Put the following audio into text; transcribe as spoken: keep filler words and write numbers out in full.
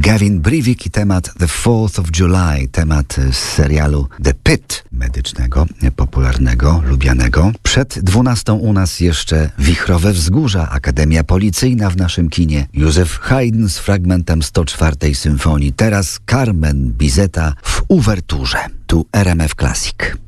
Gavin Brivik i temat The fourth of July, temat z serialu The Pitt, medycznego, popularnego, lubianego. Przed dwunastą u nas jeszcze Wichrowe Wzgórza, Akademia Policyjna w naszym kinie, Józef Haydn z fragmentem sto czwartej symfonii, teraz Carmen Bizeta w uwerturze. Tu R M F Classic.